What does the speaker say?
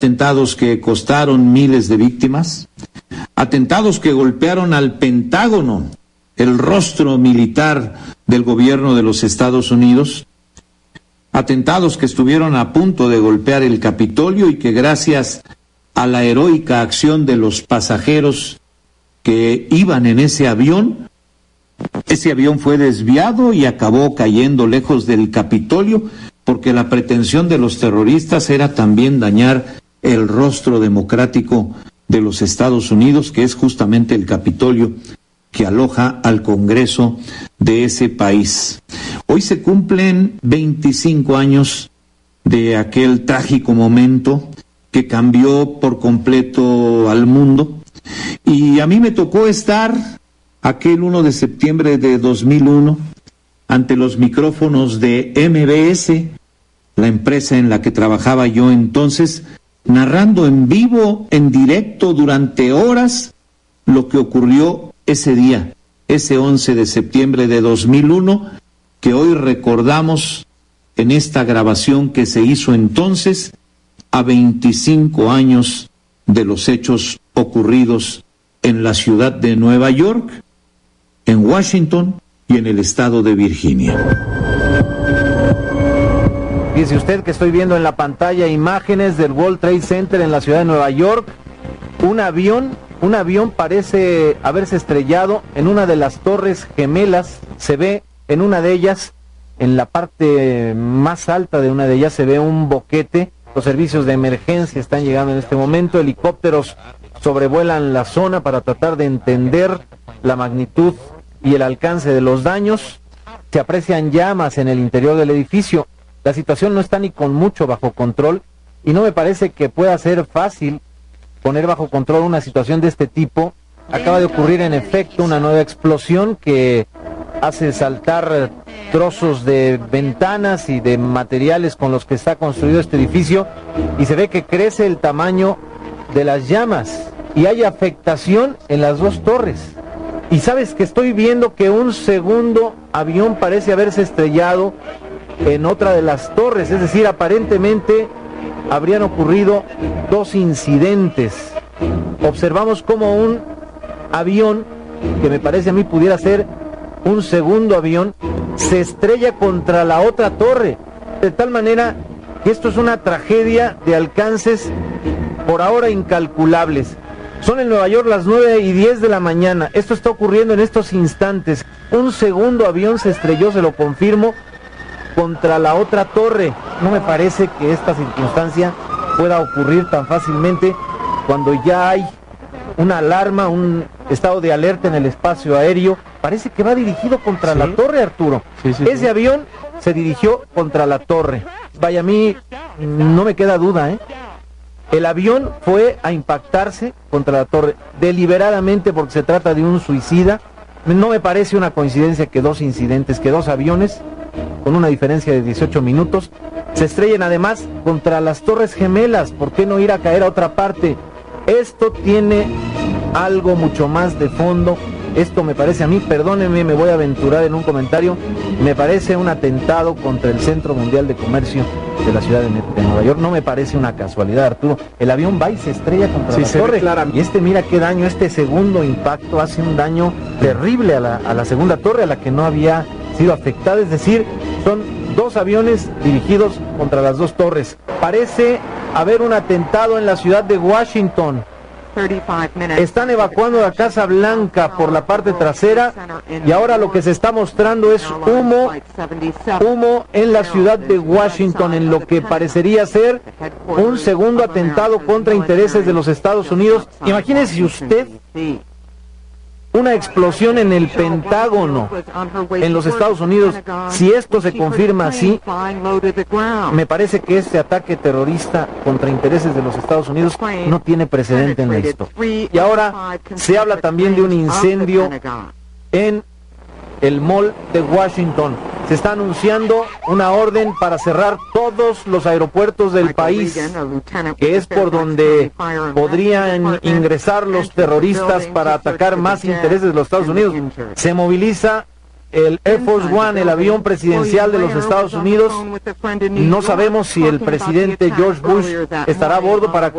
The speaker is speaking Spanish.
atentados que costaron miles de víctimas, atentados que golpearon al Pentágono, el rostro militar del gobierno de los Estados Unidos, atentados que estuvieron a punto de golpear el Capitolio y que gracias a la heroica acción de los pasajeros que iban en ese avión fue desviado y acabó cayendo lejos del Capitolio, porque la pretensión de los terroristas era también dañar el rostro democrático de los Estados Unidos, que es justamente el Capitolio que aloja al Congreso de ese país. Hoy se cumplen 25 años de aquel trágico momento que cambió por completo al mundo, y a mí me tocó estar aquel 1 de septiembre de 2001 ante los micrófonos de MBS, la empresa en la que trabajaba yo entonces, narrando en vivo, en directo, durante horas, lo que ocurrió ese día, ese 11 de septiembre de 2001, que hoy recordamos en esta grabación que se hizo entonces, a 25 años de los hechos ocurridos en la ciudad de Nueva York, en Washington y en el estado de Virginia. Dice usted que estoy viendo en la pantalla imágenes del World Trade Center en la ciudad de Nueva York. Un avión parece haberse estrellado en una de las torres gemelas. Se ve en una de ellas, en la parte más alta de una de ellas, se ve un boquete. Los servicios de emergencia están llegando en este momento. Helicópteros sobrevuelan la zona para tratar de entender la magnitud y el alcance de los daños. Se aprecian llamas en el interior del edificio. La situación no está ni con mucho bajo control y no me parece que pueda ser fácil poner bajo control una situación de este tipo. Acaba de ocurrir en efecto una nueva explosión que hace saltar trozos de ventanas y de materiales con los que está construido este edificio, y se ve que crece el tamaño de las llamas y hay afectación en las dos torres. Y sabes que estoy viendo que un segundo avión parece haberse estrellado en otra de las torres, es decir, aparentemente habrían ocurrido dos incidentes. Observamos como un avión, que me parece a mí pudiera ser un segundo avión, se estrella contra la otra torre, de tal manera que esto es una tragedia de alcances por ahora incalculables. Son en Nueva York las 9:10 de la mañana, esto está ocurriendo en estos instantes. Un segundo avión se estrelló, se lo confirmo, contra la otra torre. No me parece que esta circunstancia pueda ocurrir tan fácilmente cuando ya hay una alarma, un estado de alerta en el espacio aéreo. Parece que va dirigido contra la torre, Arturo. Ese avión se dirigió contra la torre. Vaya, a mí no me queda duda, El avión fue a impactarse contra la torre deliberadamente, porque se trata de un suicida. No me parece una coincidencia que dos incidentes, que dos aviones con una diferencia de 18 minutos se estrellen además contra las torres gemelas. ¿Por qué no ir a caer a otra parte? Esto tiene algo mucho más de fondo. Esto me parece a mí, perdónenme, me voy a aventurar en un comentario, me parece un atentado contra el Centro Mundial de Comercio de la ciudad de Nueva York. No me parece una casualidad, Arturo. El avión va y se estrella contra la torre. Y mira qué daño, este segundo impacto hace un daño terrible a la segunda torre, a la que no había sido afectada. Es decir, son dos aviones dirigidos contra las dos torres. Parece haber un atentado en la ciudad de Washington. Están evacuando la Casa Blanca por la parte trasera y ahora lo que se está mostrando es humo en la ciudad de Washington, en lo que parecería ser un segundo atentado contra intereses de los Estados Unidos. Imagínese usted una explosión en el Pentágono en los Estados Unidos. Si esto se confirma así, me parece que este ataque terrorista contra intereses de los Estados Unidos no tiene precedente en la historia. Y ahora se habla también de un incendio en el Mall de Washington. Se está anunciando una orden para cerrar todos los aeropuertos del país, que es por donde podrían ingresar los terroristas para atacar más intereses de los Estados Unidos. Se moviliza el Air Force One, el avión presidencial de los Estados Unidos. No sabemos si el presidente George Bush estará a bordo para